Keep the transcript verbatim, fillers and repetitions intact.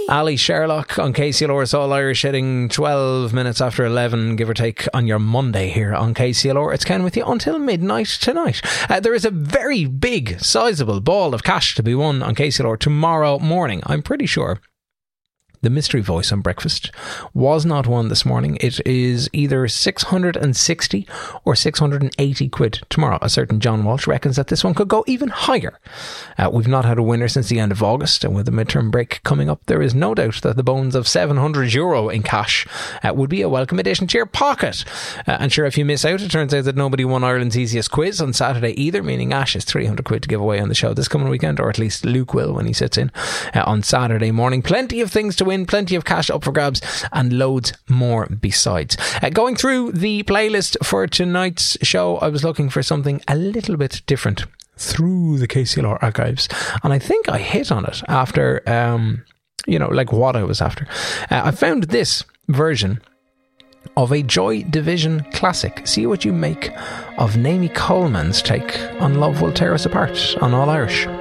Ali Sherlock on K C L R's All Irish, heading twelve minutes after eleven, give or take, on your Monday here on K C L R. It's Ken with you until midnight tonight. Uh, there is a very big, sizable ball of cash to be won on K C L R tomorrow morning. I'm pretty sure the mystery voice on breakfast was not won this morning. It is either six hundred sixty or six hundred eighty quid tomorrow. A certain John Walsh reckons that this one could go even higher. Uh, we've not had a winner since the end of August, and with the midterm break coming up, there is no doubt that the bones of seven hundred euro in cash uh, would be a welcome addition to your pocket. Uh, and sure, if you miss out, it turns out that nobody won Ireland's easiest quiz on Saturday either, meaning Ash has three hundred quid to give away on the show this coming weekend, or at least Luke will when he sits in uh, on Saturday morning. Plenty of things to win, plenty of cash up for grabs, and loads more besides. Uh, going through the playlist for tonight's show, I was looking for something a little bit different through the K C L R archives, and I think I hit on it after, um, you know, like what I was after. Uh, I found this version of a Joy Division classic. See what you make of Naomi Coleman's take on Love Will Tear Us Apart on All Irish.